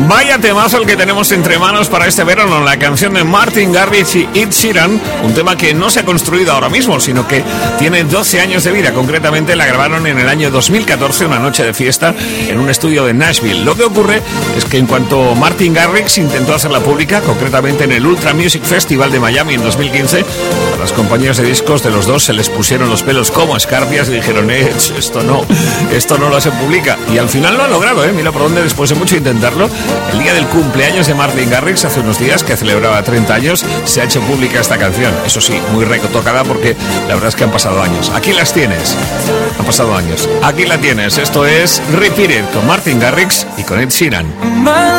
Vaya temazo el que tenemos entre manos para este verano, la canción de Martin Garrix y Ed Sheeran, un tema que no se ha construido ahora mismo, sino que tiene 12 años de vida. Concretamente la grabaron en el año 2014, una noche de fiesta en un estudio de Nashville. Lo que ocurre es que en cuanto Martin Garrix intentó hacerla pública, concretamente en el Ultra Music Festival de Miami en 2015, a las compañías de discos de los dos se les pusieron los pelos como escarpias y dijeron, esto no lo se publica. Y al final lo ha logrado, mira por dónde, después de mucho intentarlo. El día del cumpleaños de Martin Garrix, hace unos días, que celebraba 30 años, se ha hecho pública esta canción. Eso sí, muy retocada porque la verdad es que han pasado años. Aquí las tienes. Han pasado años. Aquí la tienes. Esto es Repeat It con Martin Garrix y con Ed Sheeran.